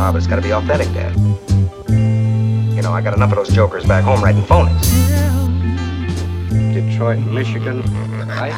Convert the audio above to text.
but it's gotta be authentic, Dad. You know, I got enough of those jokers back home writing phonies. Detroit, Michigan. Right.